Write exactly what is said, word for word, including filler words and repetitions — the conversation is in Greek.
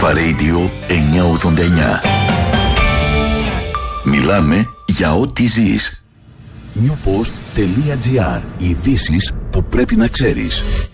Alpha Radio εννιακόσια ογδόντα εννιά. Μιλάμε για ό,τι ζεις. newpost.gr. Ειδήσεις που πρέπει να ξέρεις.